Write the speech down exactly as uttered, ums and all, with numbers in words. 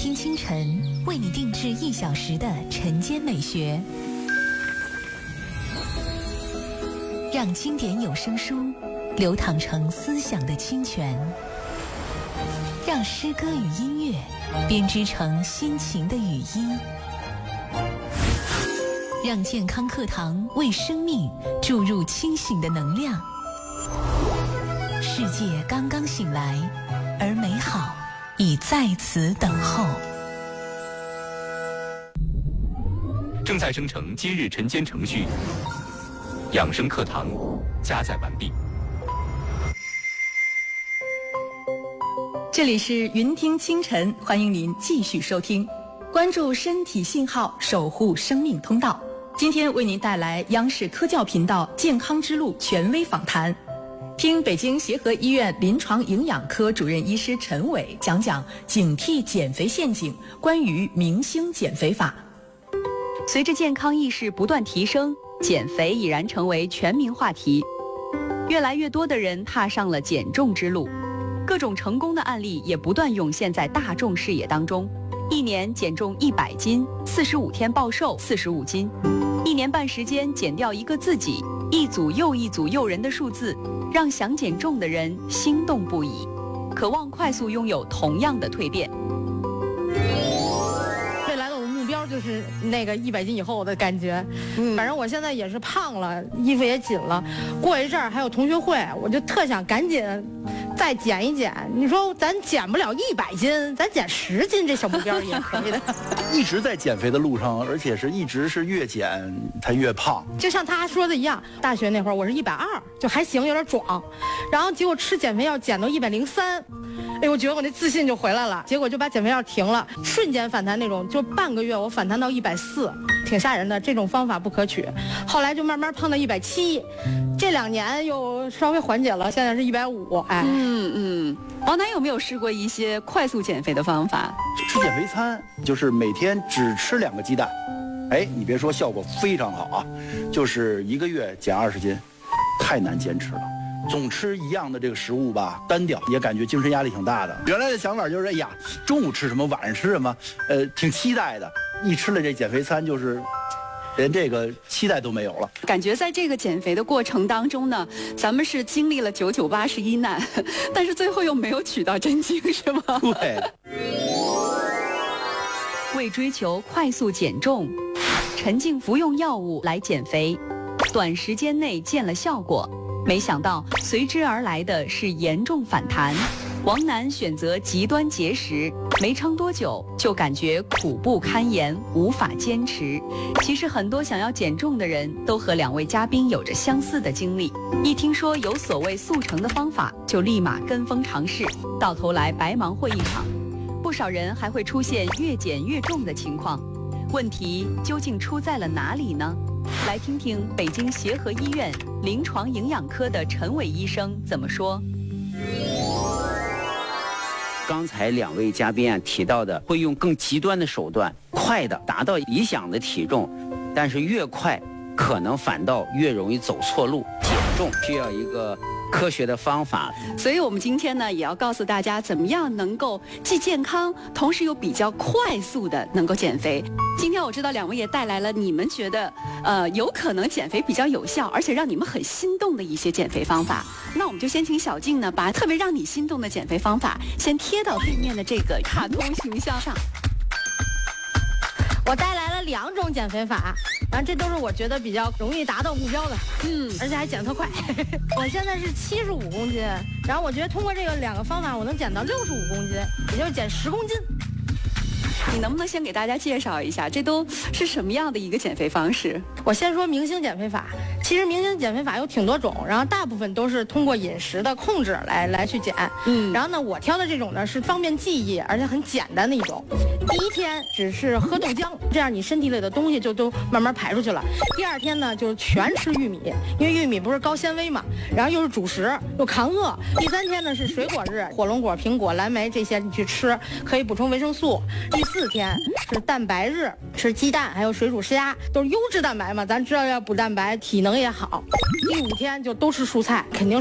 听清晨，为你定制一小时的晨间美学，让经典有声书流淌成思想的清泉，让诗歌与音乐编织成心情的语音，让健康课堂为生命注入清醒的能量。世界刚刚醒来，而美好已在此等候。 正在生成今日晨间程序，养生课堂加载完毕。 这里是云听清晨，欢迎您继续收听，关注身体信号，守护生命通道。今天为您带来央视科教频道健康之路权威访谈，听北京协和医院临床营养科主任医师陈伟讲讲警惕减肥陷阱，关于明星减肥法。 随着健康意识不断提升，减肥已然成为全民话题，越来越多的人踏上了减重之路，各种成功的案例也不断涌现在大众视野当中。一年减重一百斤，四十五天暴瘦四十五斤，一年半时间减掉一个自己，一组又一组诱人的数字，让想减重的人心动不已，渴望快速拥有同样的蜕变。 未来的我目标就是那个一百斤以后的感觉，嗯，反正我现在也是胖了，衣服也紧了，过一阵儿还有同学会，我就特想赶紧再减一减。你说咱减不了一百斤，咱减十斤，这小目标也可以的。 一直在减肥的路上，而且是一直是越减他越胖。 就像他说的一样，大学那会儿我是一百二，就还行，有点壮，然后结果吃减肥药减到一百零三。哎，我觉得我那自信就回来了，结果就把减肥药停了，瞬间反弹那种，就半个月我反弹到一百四，挺吓人的。这种方法不可取。后来就慢慢胖到一百七，这两年又稍微缓解了，现在是一百五。哎， 嗯嗯，王楠有没有试过一些快速减肥的方法？ 吃减肥餐，就是每天只吃两个鸡蛋。哎，你别说，效果非常好啊，就是一个月减二十斤，太难坚持了。总吃一样的这个食物吧，单调，也感觉精神压力挺大的。原来的想法就是，哎呀，中午吃什么，晚上吃什么，呃，挺期待的。一吃了这减肥餐，就是连这个期待都没有了。 感觉在这个减肥的过程当中呢，咱们是经历了九九八十一难，但是最后又没有取到真经，是吗？ 对。 为追求快速减重，沉浸服用药物来减肥，短时间内见了效果。没想到随之而来的是严重反弹，王楠选择极端节食，没撑多久就感觉苦不堪言，无法坚持。其实很多想要减重的人都和两位嘉宾有着相似的经历，一听说有所谓速成的方法，就立马跟风尝试，到头来白忙活一场。不少人还会出现越减越重的情况，问题究竟出在了哪里呢？来听听北京协和医院临床营养科的陈伟医生怎么说。 刚才两位嘉宾啊提到的，会用更极端的手段，快的达到理想的体重，但是越快可能反倒越容易走错路。减重需要一个科学的方法， 所以我们今天呢也要告诉大家怎么样能够既健康同时又比较快速的能够减肥。今天我知道两位也带来了你们觉得呃有可能减肥比较有效而且让你们很心动的一些减肥方法。那我们就先请小静呢把特别让你心动的减肥方法先贴到对面的这个卡通形象上。 我带来了两种减肥法，然后这都是我觉得比较容易达到目标的，嗯，而且还减得特快。我现在是七十五公斤，然后我觉得通过这个两个方法，我能减到六十五公斤，也就是减十公斤。 你能不能先给大家介绍一下，这都是什么样的一个减肥方式？ 我先说明星减肥法。其实明星减肥法有挺多种，然后大部分都是通过饮食的控制来来去减。嗯，然后呢，我挑的这种呢是方便记忆，而且很简单的一种。第一天只是喝豆浆，这样你身体里的东西就都慢慢排出去了。第二天呢，就是全吃玉米，因为玉米不是高纤维嘛，然后又是主食，又抗饿。第三天呢是水果日，火龙果、苹果、蓝莓这些你去吃，可以补充维生素。第四天是蛋白日，吃鸡蛋还有水煮虾，都是优质蛋白嘛，咱知道要补蛋白，体能也好。第五天就都吃蔬菜，肯定